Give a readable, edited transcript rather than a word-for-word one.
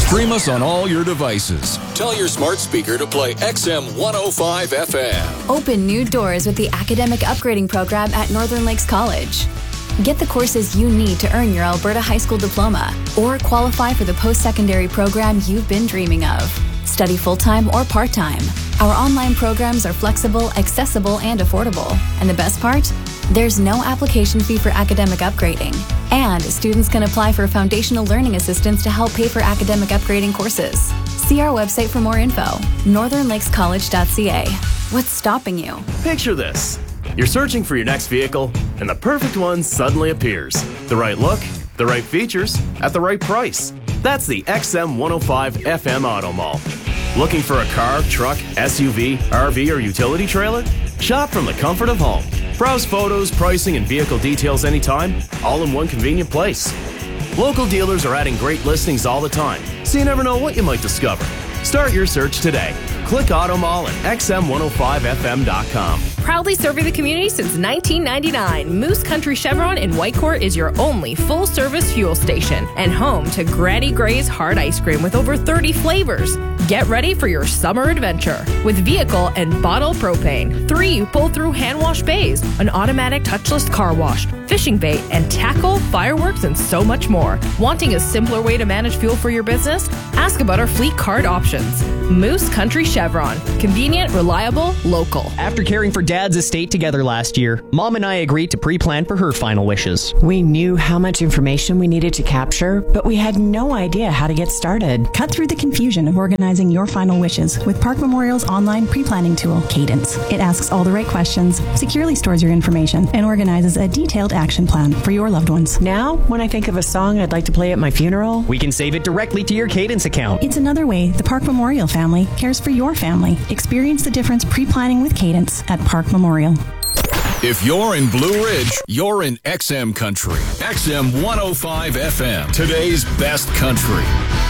Stream us on all your devices. Tell your smart speaker to play XM 105 FM. Open new doors with the academic upgrading program at Northern Lakes College. Get the courses you need to earn your Alberta High School diploma or qualify for the post-secondary program you've been dreaming of. Study full-time or part-time. Our online programs are flexible, accessible, and affordable. And the best part? There's no application fee for academic upgrading. And students can apply for foundational learning assistance to help pay for academic upgrading courses. See our website for more info, northernlakescollege.ca. What's stopping you? Picture this. You're searching for your next vehicle, and the perfect one suddenly appears. The right look, the right features, at the right price. That's the XM 105 FM Auto Mall. Looking for a car, truck, SUV, RV, or utility trailer? Shop from the comfort of home. Browse photos, pricing, and vehicle details anytime, all in one convenient place. Local dealers are adding great listings all the time, so you never know what you might discover. Start your search today. Click Auto Mall at xm105fm.com. Proudly serving the community since 1999, Moose Country Chevron in Whitecourt is your only full-service fuel station and home to Granny Gray's hard ice cream with over 30 flavors. Get ready for your summer adventure with vehicle and bottle propane, 3 pull-through hand-wash bays, an automatic touchless car wash, fishing bait and tackle, fireworks, and so much more. Wanting a simpler way to manage fuel for your business? Ask about our fleet card options. Moose Country Chevron. Convenient, reliable, local. After caring for Dad's estate together last year, Mom and I agreed to pre-plan for her final wishes. We knew how much information we needed to capture, but we had no idea how to get started. Cut through the confusion of organizing your final wishes with Park Memorial's online pre-planning tool, Cadence. It asks all the right questions, securely stores your information, and organizes a detailed action plan for your loved ones. Now, when I think of a song I'd like to play at my funeral, we can save it directly to your Cadence account. It's another way the Park Memorial family cares for your family. Experience the difference pre-planning with Cadence at Park Memorial. If you're in Blue Ridge, you're in XM Country. XM 105 FM. Today's best country.